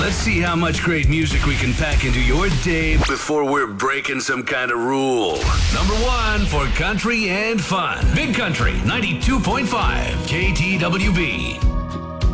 Let's see how much great music we can pack into your day before we're breaking some kind of rule. Number 1 for country and fun. Big Country 92.5 KTWB.